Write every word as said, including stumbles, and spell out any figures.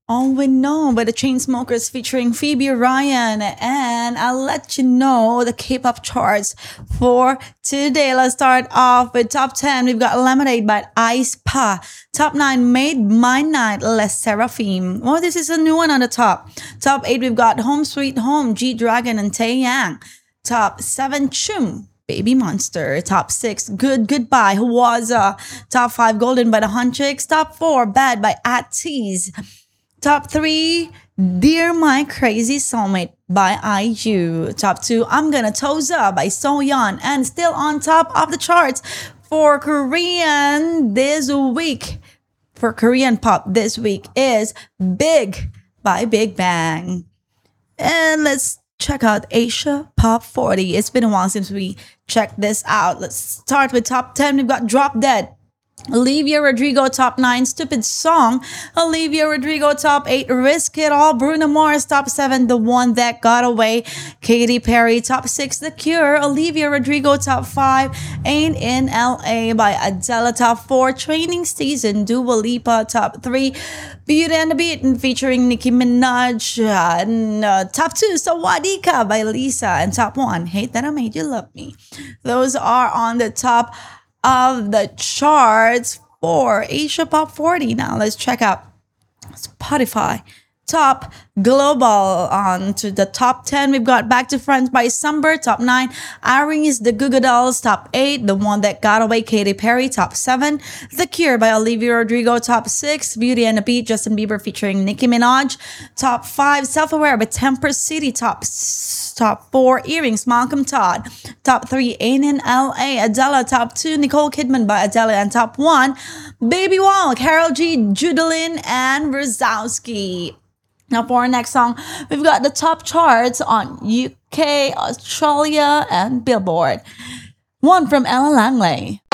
All We Know by the Chainsmokers featuring Phoebe Ryan. And I'll let you know the K-pop charts for today. Let's start off with top ten. We've got Lemonade by aespa. Top nine, Made My Night, Les Seraphim. Oh, this is a new one on the top. Top eight, we've got Home Sweet Home, G-Dragon and Taeyang. Top seven, Chum, Baby Monster. Top six, Good Goodbye, Hwaza. Top five, Golden by the Hunchicks. Top four, Bad by Atties. Top three, Dear My Crazy Soulmate by I U. Top two, I'm Gonna Toza by Soyeon. And still on top of the charts for Korean this week, for Korean pop this week is Big by Big Bang. And let's check out Asia Pop forty. It's been a while since we checked this out. Let's start with top ten. We've got Drop Dead, Olivia Rodrigo. Top nine, Stupid Song, Olivia Rodrigo. Top eight, Risk It All, Bruno Mars. Top seven, The One That Got Away, Katy Perry. Top six, The Cure, Olivia Rodrigo. Top five, Ain't in L A by Adele. Top four, Training Season, Dua Lipa. Top three, Beauty and the Beat featuring Nicki Minaj. And uh, top two, Sawadika by Lisa. And top one, Hate That I Made You Love Me. Those are on the top of the charts for Asia Pop forty. Now let's check out Spotify top global. On to the top ten, we've got Back to Friends by Summer. Top nine, Iris the Goo Goo Dolls. Top eight, The One That Got Away, Katy Perry. Top seven, The Cure by Olivia Rodrigo. Top six, Beauty and the Beat, Justin Bieber featuring Nicki Minaj. Top five, Self Aware by Temper City. Top top four, Earrings, Malcolm Todd. Top three, Ain't in L A, Adele. Top two, Nicole Kidman by Adele. And top one, Baby Wall, Karol G, Judalyn, and Wazowski. Now for our next song, we've got the top charts on U K, Australia, and Billboard. One from Ella Langley.